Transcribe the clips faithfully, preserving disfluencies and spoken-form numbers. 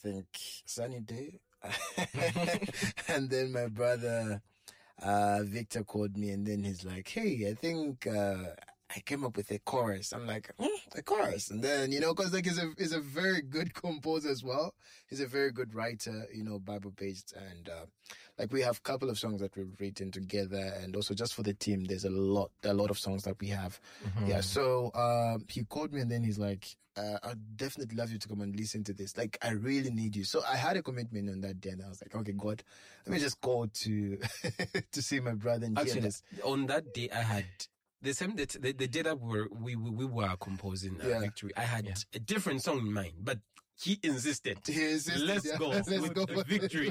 think, Sunny Day. And then my brother, uh, Victor called me, and then he's like, hey, I think, uh, I came up with a chorus. I'm like, hmm, a chorus. And then, you know, cause like he's a, he's a very good composer as well. He's a very good writer, you know, Bible based. And, uh, like we have a couple of songs that we've written together. And also just for the team, there's a lot, a lot of songs that we have. Mm-hmm. Yeah. So, um, he called me and then he's like, uh, I'd definitely love you to come and listen to this. Like, I really need you. So I had a commitment on that day and I was like, okay, God, let me just go to, to see my brother and Actually, this. on that day I had, The same that the, the day that we were, we, we were composing uh, yeah. Victory, I had yeah. a different song in mind, but he insisted. He insisted Let's yeah. go. Let's with go the Victory.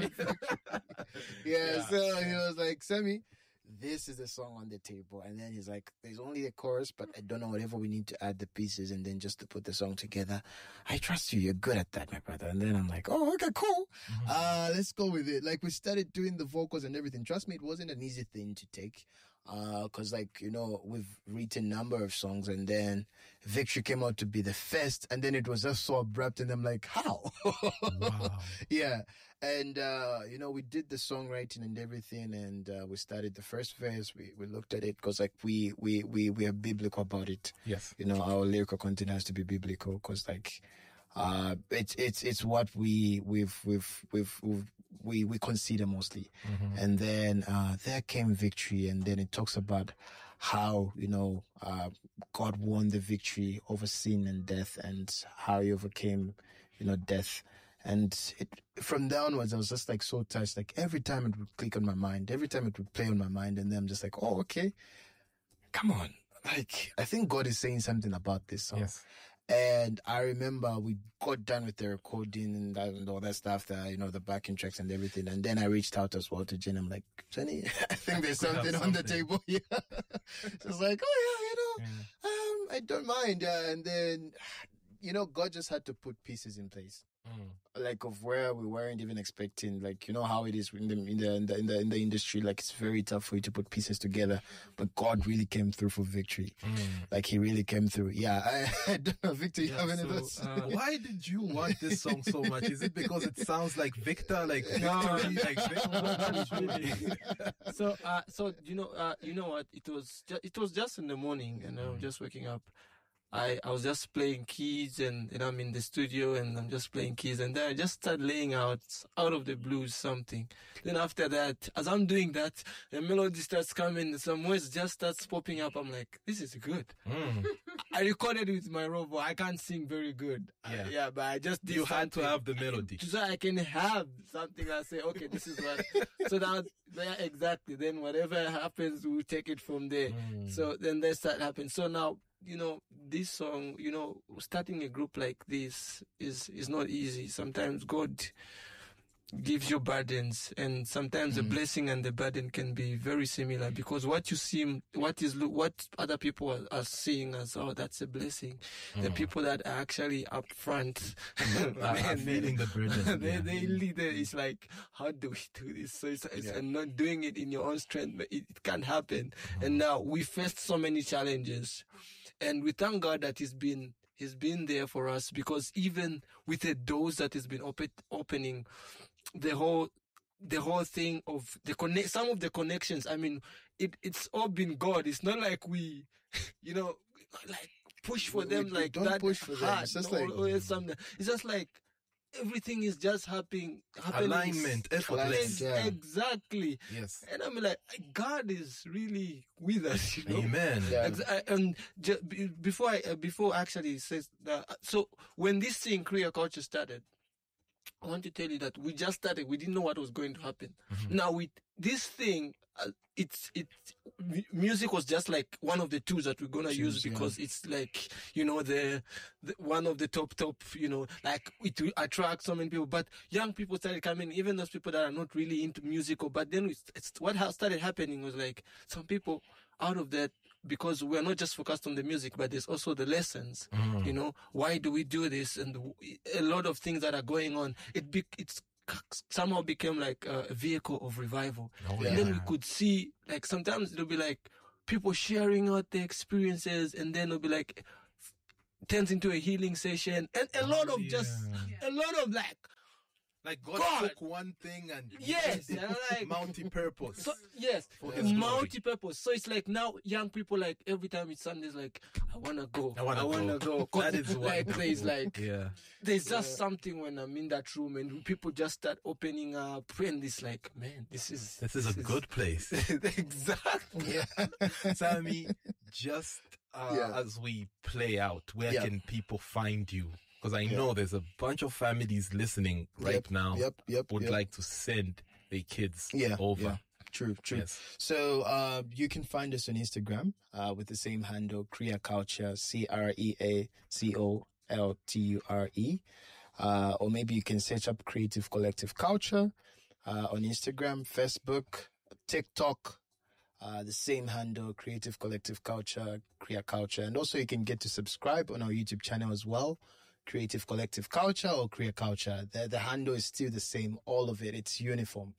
yeah, Yeah. so he was like, Sammy, this is the song on the table. And then he's like, there's only a chorus, but I don't know, whatever we need to add the pieces and then just to put the song together. I trust you. You're good at that, my brother. And then I'm like, oh, okay, cool. Mm-hmm. Uh, let's go with it. Like we started doing the vocals and everything. Trust me, it wasn't an easy thing to take. Uh, cause like, you know, we've written a number of songs and then Victory came out to be the first and then it was just so abrupt and I'm like, how? Wow. Yeah. And, uh, you know, we did the songwriting and everything and, uh, we started the first verse. We, we looked at it cause like we, we, we, we are biblical about it. Yes. You know, our lyrical content has to be biblical cause like, uh, it's, it's, it's what we, we've, we've, we've, we've we, we consider mostly. Mm-hmm. And then, uh, there came Victory and then it talks about how, you know, uh, God won the victory over sin and death and how he overcame, you know, death. And it, from there onwards, I was just like so touched. Like every time it would click on my mind, every time it would play on my mind. And then I'm just like, oh, okay, come on. Like, I think God is saying something about this song. Yes. And I remember we got done with the recording and, that, and all that stuff, that, you know, the backing tracks and everything. And then I reached out as well to Jen. I'm like, Jenny, I think there's something, something on the table here. She's like, oh yeah, you know, yeah. um, I don't mind. Uh, and then, you know, God just had to put pieces in place. Mm. Like of where we weren't even expecting, like, you know how it is in the, in the in the in the in the industry, like it's very tough for you to put pieces together, but God really came through for Victory. Mm. Like he really came through. Yeah, I, I don't know, Victor, you yeah, have any so, of those? Uh, why did you want this song so much? Is it because it sounds like Victor, like Victory, like Victor? so, uh, so you know, uh, you know what? It was ju- it was just in the morning, and I'm just waking up. I, I was just playing keys and, and I'm in the studio and I'm just playing keys and then I just started laying out out of the blues something. Then after that, as I'm doing that, the melody starts coming, some words just starts popping up. I'm like, this is good. Mm. I recorded it with my robot. I can't sing very good. Yeah, uh, yeah but I just did You had to have the I, melody. So I can have something I say, okay, this is what. So that, yeah, exactly. Then whatever happens, we'll take it from there. Mm. So then that start happening. So now, you know, this song, you know, starting a group like this is, is not easy. Sometimes God gives you burdens and sometimes mm. the blessing and the burden can be very similar because what you see, what is, what other people are, are seeing as, oh, that's a blessing. Mm. The people that are actually up front are feeling the burden. they, yeah. they lead it. It's like, how do we do this? So it's, it's yeah. not doing it in your own strength, but it, it can't happen. Mm. And now we faced so many challenges. And we thank God that He's been He's been there for us because even with the doors that He's been open, opening, the whole the whole thing of the connect, some of the connections. I mean, it it's all been God. It's not like we, you know, like push for we, them we, like we don't that. Push for hard, them. It's just no, like or something. It's just like. Everything is just happening. happening. Alignment, effortless. Yeah. Exactly. Yes. And I'm like, God is really with us. You know? Amen. Yeah. And before I, before actually says that, so when this thing, Korea Culture, started, I want to tell you that we just started. We didn't know what was going to happen. Mm-hmm. Now with this thing, uh, it's it's music was just like one of the tools that we're gonna Choose, use because yeah. it's like, you know, the, the one of the top top, you know, like it will attract so many people. But young people started coming, even those people that are not really into musical. But then it's, it's what started happening was like some people out of that. Because we're not just focused on the music, but there's also the lessons. Mm. You know, why do we do this? And a lot of things that are going on. It be, it's somehow became like a vehicle of revival. Oh, yeah. And then we could see, like, sometimes it'll be like people sharing out their experiences, and then it'll be like turns into a healing session, and a lot of yeah. just a lot of like Like God, God! took one thing and Yes, made it and like- multi-purpose. So yes, For his glory. multi-purpose. So it's like now young people, like every time it's Sundays, like I wanna go, I wanna wanna go. go. 'Cause That is what- like there's like Yeah. there's just something when I'm in that room and people just start opening up and it's like, man, this is This is a good place. exactly. Yeah. Sammy, just uh, Yeah. as we play out, where Yeah. can people find you? Because I Yeah. know there's a bunch of families listening right Yep, now Yep. Yep. would yep. like to send their kids Yeah, over. yeah. True, true. Yes. So uh, you can find us on Instagram uh, with the same handle, Crea Culture, C R E A C O L T U R E. Uh, or maybe you can search up Creative Collective Culture uh, on Instagram, Facebook, TikTok. Uh, the same handle, Creative Collective Culture, Crea Culture. And also you can get to subscribe on our YouTube channel as well. Creative Collective Culture or Crea Culture. The, the handle is still the same, all of it. It's uniform.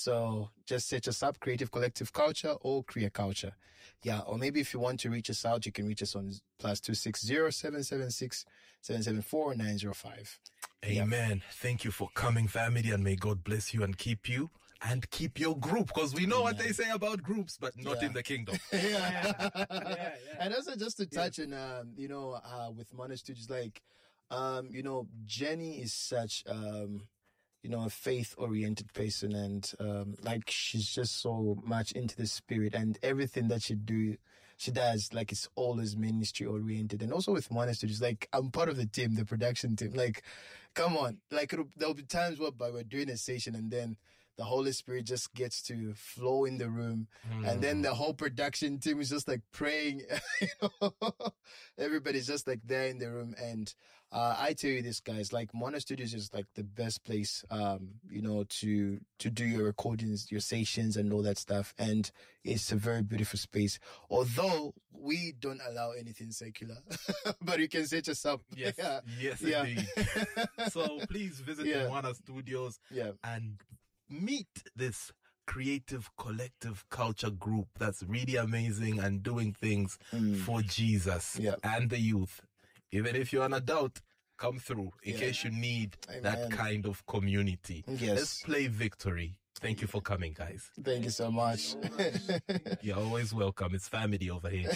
So just search us up, Creative Collective Culture or Crea Culture. Yeah, or maybe if you want to reach us out, you can reach us on plus two six zero seven seven six seven seven four nine zero five. Amen. Thank you for coming, family, and may God bless you and keep you and keep your group. Because we know what they say about groups, but not Yeah. in the kingdom. yeah. yeah, yeah. And also just to touch on, um, you know, uh, with Mono Studios, like, um, you know, Jenny is such, um, you know, a faith-oriented person, and um, like she's just so much into the spirit, and everything that she do, she does, like it's always ministry-oriented. And also with Mono Studios, like I'm part of the team, the production team. Like, come on, like it'll, there'll be times whereby we're doing a session, and then the Holy Spirit just gets to flow in the room. And then the whole production team is just like praying. You know? Everybody's just like there in the room. And uh, I tell you this, guys, like Mono Studios is like the best place, um, you know, to to do your recordings, your sessions and all that stuff. And it's a very beautiful space. Although we don't allow anything secular, but you can set us up. Yes, Yeah. yes, Yeah. indeed. So please visit Yeah. Moana Studios Yeah. and meet this creative collective culture group that's really amazing and doing things Mm. for Jesus Yeah. and the youth. Even if you're an adult, come through in Yeah. case you need that Amen. kind of community. Let's Yes. play Victory. Thank you for coming, guys. Thank you so much. You're always welcome. It's family over here.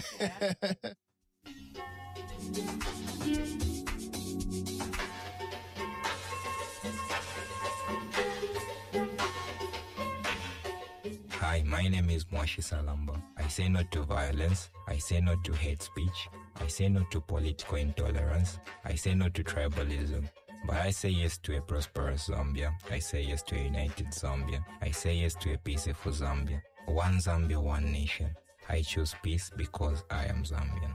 Hi, my name is Mwashi Salamba. I say no to violence. I say no to hate speech. I say no to political intolerance. I say no to tribalism. But I say yes to a prosperous Zambia. I say yes to a united Zambia. I say yes to a peaceful Zambia. One Zambia, one nation. I choose peace because I am Zambian.